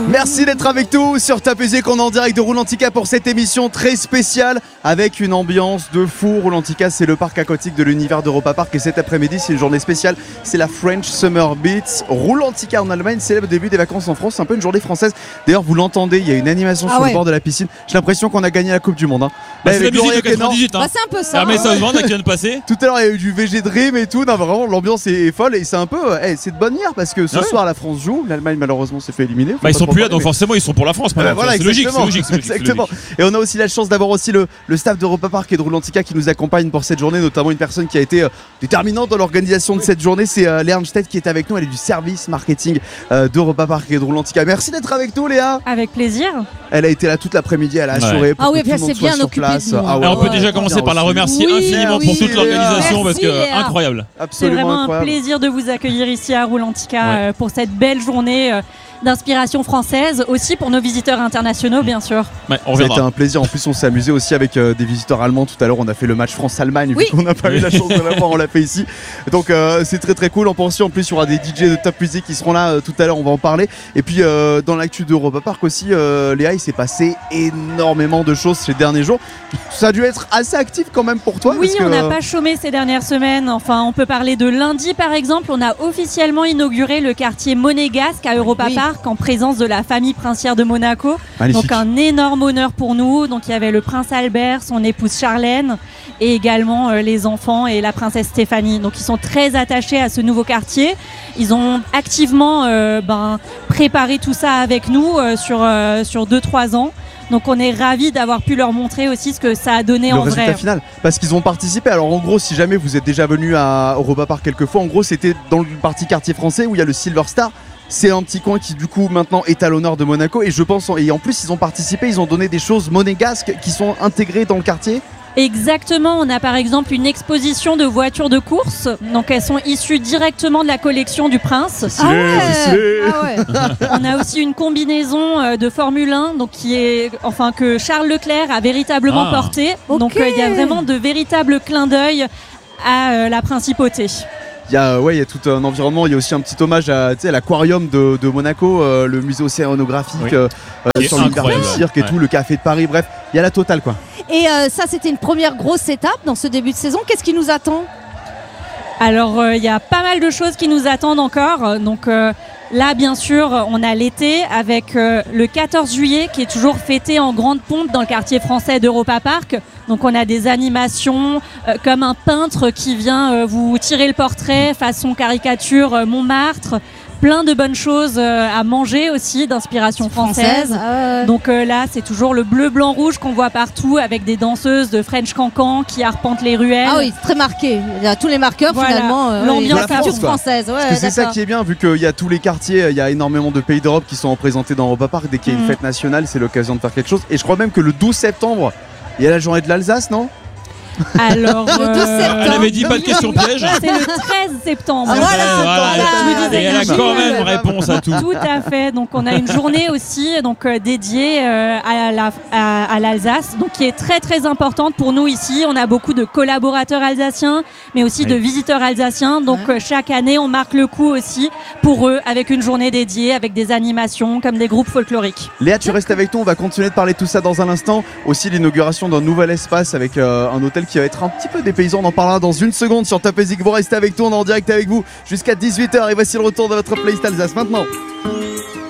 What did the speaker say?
Merci d'être avec nous sur Top Music. On est en direct de Roulantica pour cette émission très spéciale avec une ambiance de fou. Roulantica, c'est le parc aquatique de l'univers d'Europa Park et cet après-midi, c'est une journée spéciale. C'est la French Summer Beats. Roulantica en Allemagne célèbre le début des vacances en France. C'est un peu une journée française. D'ailleurs, vous l'entendez, il y a une animation sur le bord de la piscine. J'ai l'impression qu'on a gagné la Coupe du Monde. C'est la musique de 98. C'est un peu ça. Mais ça se vend, qui vient de passer. Tout à l'heure, il y a eu du VG Dream et tout. Non, vraiment, l'ambiance est folle et c'est un peu. C'est de bonne guerre parce que ce soir, la France joue. L'Allemagne, malheureusement, s'est fait éliminer. Ils sont plus là, donc forcément, ils sont pour la France. Voilà, c'est logique. Exactement. Et on a aussi la chance d'avoir aussi le staff d'Europa Park et de Roulantica qui nous accompagne pour cette journée, notamment une personne qui a été déterminante dans l'organisation de cette journée. C'est Léa Arnstedt qui est avec nous. Elle est du service marketing d'Europa Park et de Roulantica. Merci d'être avec nous, Léa. Avec plaisir. Elle a été là toute l'après-midi. Elle a assuré pour que tout le monde soit sur place. On peut déjà commencer par la remercier infiniment pour toute l'organisation parce que incroyable. C'est vraiment un plaisir de vous accueillir ici à Roulantica pour cette belle journée d'inspiration française, aussi pour nos visiteurs internationaux bien sûr. C'était un plaisir, en plus on s'est amusé aussi avec des visiteurs allemands tout à l'heure, on a fait le match France-Allemagne vu qu'on n'a pas eu la chance de l'avoir, on l'a fait ici, donc c'est très très cool. En plus il y aura des DJ de Top Music qui seront là tout à l'heure, on va en parler. Et puis dans l'actu d'Europa Park aussi, Léa, il s'est passé énormément de choses ces derniers jours, ça a dû être assez actif quand même pour toi. Oui, on n'a pas chômé ces dernières semaines, enfin on peut parler de lundi par exemple, on a officiellement inauguré le quartier monégasque à Europa Park en présence de la famille princière de Monaco. Magnifique. Donc un énorme honneur pour nous. Donc il y avait le prince Albert, son épouse Charlène et également les enfants et la princesse Stéphanie. Donc ils sont très attachés à ce nouveau quartier. Ils ont activement préparé tout ça avec nous sur 2-3 ans. Donc on est ravis d'avoir pu leur montrer aussi ce que ça a donné en vrai. Le résultat final, parce qu'ils ont participé. Alors en gros, si jamais vous êtes déjà venu à Europa Park quelques fois, en gros c'était dans le parti quartier français où il y a le Silver Star. C'est un petit coin qui du coup maintenant est à l'honneur de Monaco et je pense, et en plus ils ont participé, ils ont donné des choses monégasques qui sont intégrées dans le quartier. Exactement, on a par exemple une exposition de voitures de course, donc elles sont issues directement de la collection du prince. On a aussi une combinaison de Formule 1 donc que Charles Leclerc a véritablement porté. Donc il y a vraiment de véritables clins d'œil à la principauté. Il y a tout un environnement, il y a aussi un petit hommage à l'aquarium de Monaco, le musée océanographique, sur l'univers du cirque et tout, le café de Paris, bref, il y a la totale quoi. Et ça c'était une première grosse étape dans ce début de saison, qu'est-ce qui nous attend ? Alors il y a pas mal de choses qui nous attendent encore, donc là bien sûr on a l'été avec le 14 juillet qui est toujours fêté en grande pompe dans le quartier français d'Europa Park. Donc on a des animations comme un peintre qui vient vous tirer le portrait façon caricature Montmartre. Plein de bonnes choses à manger aussi d'inspiration française. Donc là c'est toujours le bleu blanc rouge qu'on voit partout avec des danseuses de French Cancan qui arpentent les ruelles. Ah oui, c'est très marqué. Il y a tous les marqueurs finalement. L'ambiance française. Parce que c'est ça qui est bien, vu qu'il y a tous les quartiers, il y a énormément de pays d'Europe qui sont représentés dans Europa Park. Dès qu'il y a une fête nationale, c'est l'occasion de faire quelque chose. Et je crois même que le 12 septembre, il y a la journée de l'Alsace, non ? Alors, le 12 septembre. Elle avait dit pas de question piège. C'est le 13 septembre. Et elle a quand même réponse à tout. Tout à fait. Donc on a une journée aussi dédiée à l'Alsace, donc qui est très très importante pour nous ici. On a beaucoup de collaborateurs alsaciens, mais aussi de visiteurs alsaciens. Donc chaque année on marque le coup aussi pour eux avec une journée dédiée, avec des animations comme des groupes folkloriques. Léa, tu restes avec nous. On va continuer de parler de tout ça dans un instant. Aussi l'inauguration d'un nouvel espace avec un hôtel qui va être un petit peu dépaysant. On en parlera dans une seconde sur Top Music. Vous restez avec nous, on est en direct avec vous jusqu'à 18h et voici le retour de votre playlist Alsace maintenant.